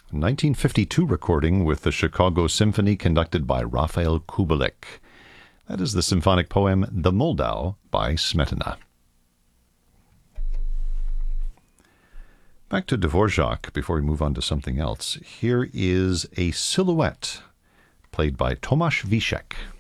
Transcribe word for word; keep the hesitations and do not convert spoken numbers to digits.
nineteen fifty-two recording with the Chicago Symphony conducted by Raphael Kubelik. That is the symphonic poem The Moldau by Smetana. Back to Dvorak before we move on to something else. Here is a silhouette played by Tomasz Wiesiek.